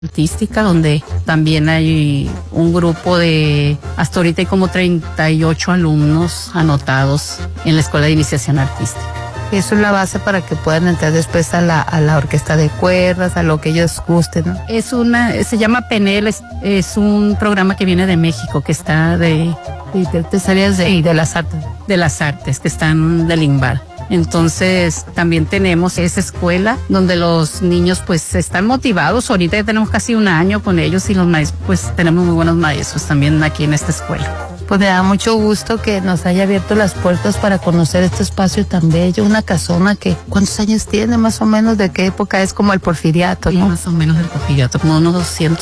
artística, donde también hay un grupo de, hasta ahorita hay como 38 alumnos anotados en la Escuela de Iniciación Artística. Eso es la base para que puedan entrar después a la orquesta de cuerdas, a lo que ellos gusten, ¿no? Se llama PENEL, es un programa que viene de México, que está de las artes. De las artes, que están del INVAL. Entonces también tenemos esa escuela donde los niños pues están motivados. Ahorita ya tenemos casi un año con ellos y los maestros, pues tenemos muy buenos maestros también aquí en esta escuela. Pues me da mucho gusto que nos haya abierto las puertas para conocer este espacio tan bello, una casona que, ¿cuántos años tiene más o menos? ¿De qué época es? Como el Porfiriato, ¿no? Sí, más o menos el Porfiriato, como unos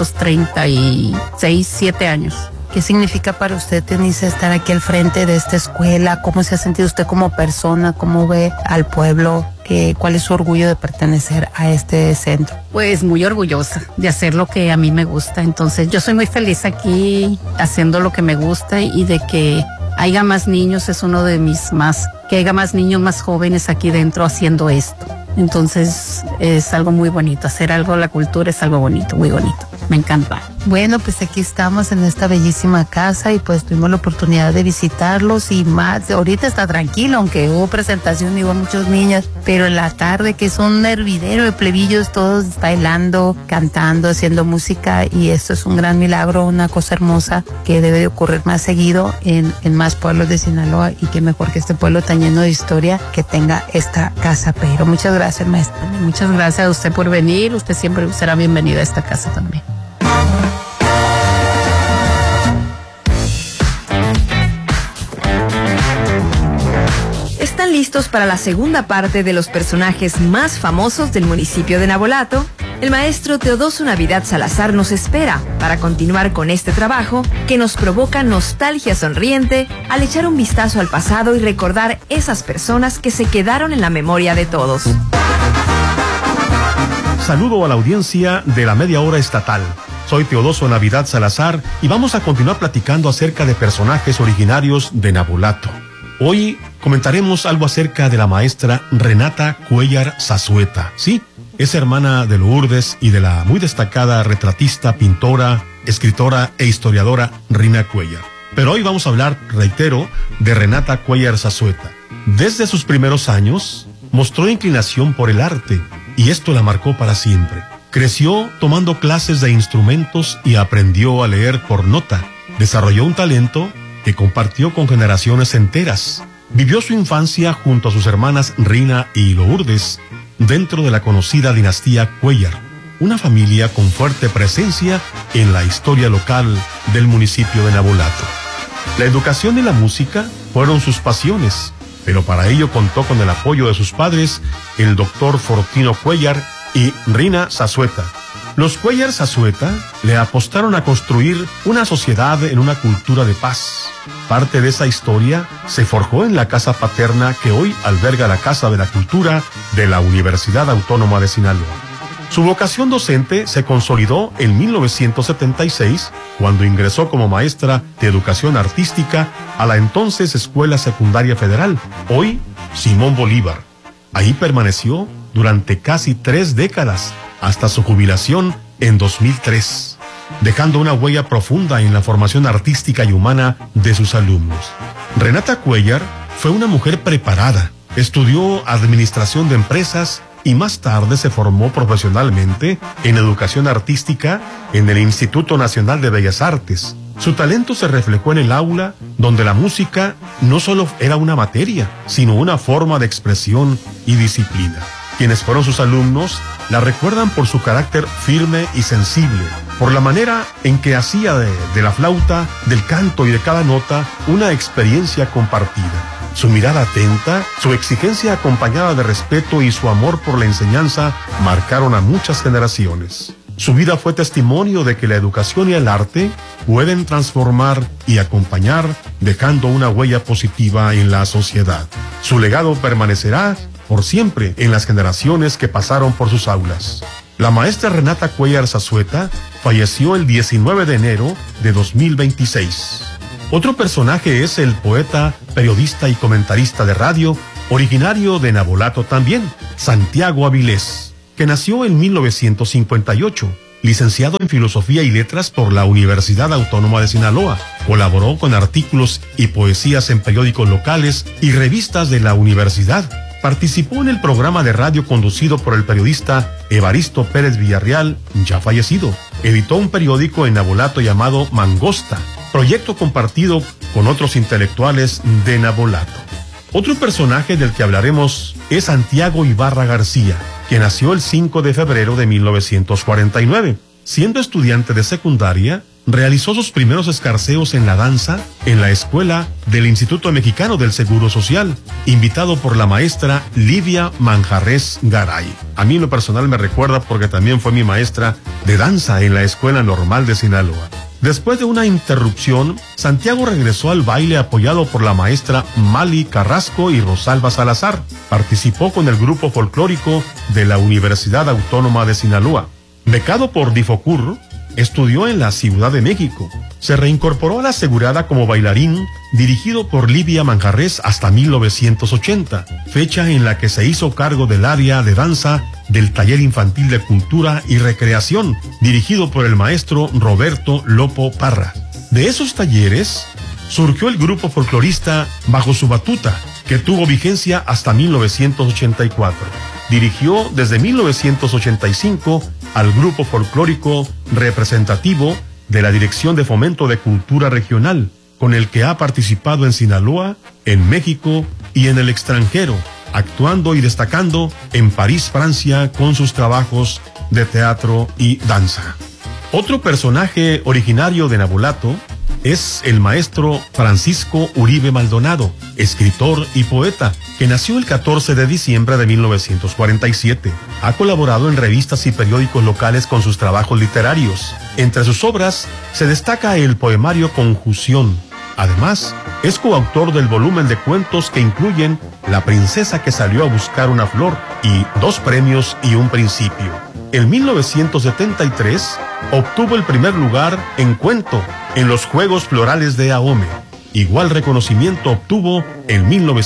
236, 7 años. ¿Qué significa para usted, Teonisa, estar aquí al frente de esta escuela? ¿Cómo se ha sentido usted como persona? ¿Cómo ve al pueblo? ¿Cuál es su orgullo de pertenecer a este centro? Pues muy orgullosa de hacer lo que a mí me gusta. Entonces yo soy muy feliz aquí haciendo lo que me gusta y de que haya más niños, es uno de mis que haya más niños más jóvenes aquí dentro haciendo esto. Entonces es algo muy bonito, hacer algo de la cultura es algo bonito, muy bonito. Me encanta. Bueno, pues aquí estamos en esta bellísima casa y pues tuvimos la oportunidad de visitarlos y más. Ahorita está tranquilo, aunque hubo presentación y hubo muchos niños, pero en la tarde, que es un hervidero de plebillos, todos bailando, cantando, haciendo música, y esto es un gran milagro, una cosa hermosa que debe de ocurrir más seguido en más pueblos de Sinaloa, y qué mejor que este pueblo tan lleno de historia que tenga esta casa. Pero muchas gracias, maestra. Muchas gracias a usted por venir, usted siempre será bienvenida a esta casa también. ¿Están listos para la segunda parte de los personajes más famosos del municipio de Navolato? El maestro Teodoso Navidad Salazar nos espera para continuar con este trabajo que nos provoca nostalgia sonriente al echar un vistazo al pasado y recordar esas personas que se quedaron en la memoria de todos. Saludo a la audiencia de la Media Hora Estatal. Soy Teodoso Navidad Salazar y vamos a continuar platicando acerca de personajes originarios de Navolato. Hoy comentaremos algo acerca de la maestra Renata Cuéllar Zazueta. Sí, es hermana de Lourdes y de la muy destacada retratista, pintora, escritora e historiadora Rina Cuéllar. Pero hoy vamos a hablar, reitero, de Renata Cuéllar Zazueta. Desde sus primeros años mostró inclinación por el arte y esto la marcó para siempre. Creció tomando clases de instrumentos y aprendió a leer por nota. Desarrolló un talento que compartió con generaciones enteras. Vivió su infancia junto a sus hermanas Rina y Lourdes dentro de la conocida dinastía Cuéllar, una familia con fuerte presencia en la historia local del municipio de Navolato. La educación y la música fueron sus pasiones, pero para ello contó con el apoyo de sus padres, el doctor Fortino Cuéllar y Rina Zazueta. Los Cuéllar Zazueta le apostaron a construir una sociedad en una cultura de paz. Parte de esa historia se forjó en la casa paterna que hoy alberga la Casa de la Cultura de la Universidad Autónoma de Sinaloa. Su vocación docente se consolidó en 1976 cuando ingresó como maestra de educación artística a la entonces Escuela Secundaria Federal, hoy Simón Bolívar. Ahí permaneció durante casi 3 décadas, hasta su jubilación en 2003, dejando una huella profunda en la formación artística y humana de sus alumnos. Renata Cuéllar fue una mujer preparada, estudió administración de empresas y más tarde se formó profesionalmente en educación artística en el Instituto Nacional de Bellas Artes. Su talento se reflejó en el aula, donde la música no solo era una materia, sino una forma de expresión y disciplina. Quienes fueron sus alumnos la recuerdan por su carácter firme y sensible, por la manera en que hacía de la flauta, del canto y de cada nota una experiencia compartida. Su mirada atenta, su exigencia acompañada de respeto y su amor por la enseñanza marcaron a muchas generaciones. Su vida fue testimonio de que la educación y el arte pueden transformar y acompañar, dejando una huella positiva en la sociedad. Su legado permanecerá por siempre en las generaciones que pasaron por sus aulas. La maestra Renata Cuéllar Zazueta falleció el 19 de enero de 2026. Otro personaje es el poeta, periodista y comentarista de radio, originario de Navolato también, Santiago Avilés, que nació en 1958. licenciado en Filosofía y Letras por la Universidad Autónoma de Sinaloa. Colaboró con artículos y poesías en periódicos locales y revistas de la universidad. Participó en el programa de radio conducido por el periodista Evaristo Pérez Villarreal, ya fallecido. Editó un periódico en Nabolato llamado Mangosta, proyecto compartido con otros intelectuales de Nabolato. Otro personaje del que hablaremos es Santiago Ibarra García, que nació el 5 de febrero de 1949. Siendo estudiante de secundaria, realizó sus primeros escarceos en la danza en la escuela del Instituto Mexicano del Seguro Social, invitado por la maestra Livia Manjarres Garay. A mí en lo personal me recuerda porque también fue mi maestra de danza en la Escuela Normal de Sinaloa. Después de una interrupción, Santiago regresó al baile apoyado por la maestra Mali Carrasco y Rosalba Salazar. Participó con el grupo folclórico de la Universidad Autónoma de Sinaloa. Becado por Difocur, estudió en la Ciudad de México. Se reincorporó a la Asegurada como bailarín, dirigido por Livia Manjarres hasta 1980, fecha en la que se hizo cargo del área de danza del Taller Infantil de Cultura y Recreación, dirigido por el maestro Roberto Lopo Parra. De esos talleres surgió el grupo folclorista Bajo su Batuta, que tuvo vigencia hasta 1984. Dirigió desde 1985 al grupo folclórico representativo de la Dirección de Fomento de Cultura Regional, con el que ha participado en Sinaloa, en México y en el extranjero, actuando y destacando en París, Francia, con sus trabajos de teatro y danza. Otro personaje originario de Nabolato es el maestro Francisco Uribe Maldonado, escritor y poeta, que nació el 14 de diciembre de 1947. Ha colaborado en revistas y periódicos locales con sus trabajos literarios. Entre sus obras se destaca el poemario Conjunción. Además, es coautor del volumen de cuentos que incluyen La princesa que salió a buscar una flor y Dos premios y un principio. En 1973 obtuvo el primer lugar en cuento en los Juegos Florales de Ahome. Igual reconocimiento obtuvo en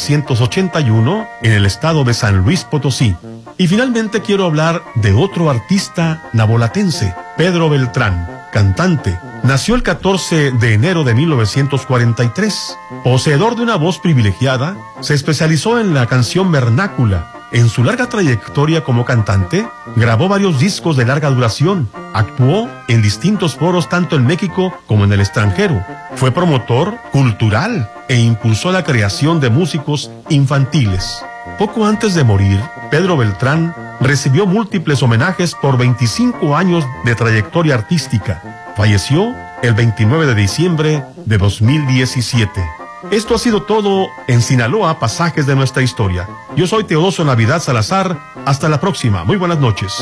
1981 en el estado de San Luis Potosí. Y finalmente quiero hablar de otro artista nabolatense, Pedro Beltrán, cantante. Nació el 14 de enero de 1943. Poseedor de una voz privilegiada, se especializó en la canción vernácula. En su larga trayectoria como cantante, grabó varios discos de larga duración, actuó en distintos foros tanto en México como en el extranjero, fue promotor cultural e impulsó la creación de músicos infantiles. Poco antes de morir, Pedro Beltrán recibió múltiples homenajes por 25 años de trayectoria artística. Falleció el 29 de diciembre de 2017. Esto ha sido todo en Sinaloa, pasajes de nuestra historia. Yo soy Teodoso Navidad Salazar. Hasta la próxima. Muy buenas noches.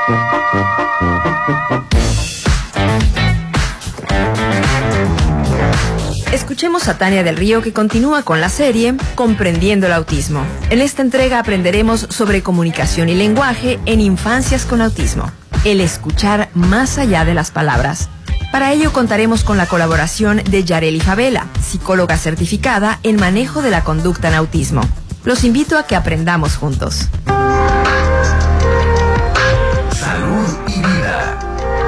Escuchemos a Tania del Río, que continúa con la serie Comprendiendo el Autismo. En esta entrega aprenderemos sobre comunicación y lenguaje en infancias con autismo. El escuchar más allá de las palabras. Para ello contaremos con la colaboración de Yareli Favela, psicóloga certificada en manejo de la conducta en autismo. Los invito a que aprendamos juntos. Salud y vida.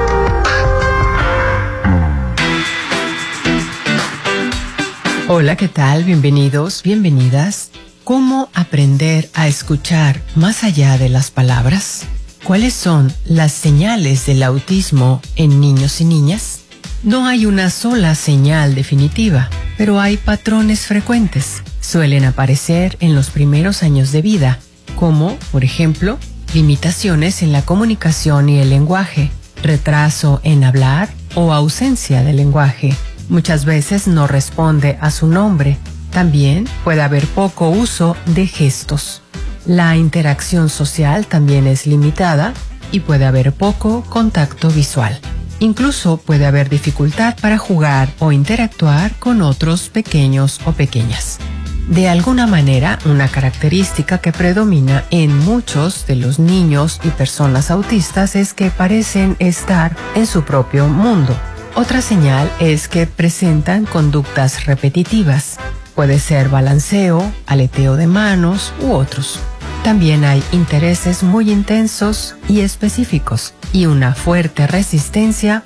Hola, ¿qué tal? Bienvenidos, bienvenidas. ¿Cómo aprender a escuchar más allá de las palabras? ¿Cuáles son las señales del autismo en niños y niñas? No hay una sola señal definitiva, pero hay patrones frecuentes. Suelen aparecer en los primeros años de vida, como, por ejemplo, limitaciones en la comunicación y el lenguaje, retraso en hablar o ausencia de lenguaje. Muchas veces no responde a su nombre. También puede haber poco uso de gestos. La interacción social también es limitada y puede haber poco contacto visual. Incluso puede haber dificultad para jugar o interactuar con otros pequeños o pequeñas. De alguna manera, una característica que predomina en muchos de los niños y personas autistas es que parecen estar en su propio mundo. Otra señal es que presentan conductas repetitivas. Puede ser balanceo, aleteo de manos u otros. También hay intereses muy intensos y específicos y una fuerte resistencia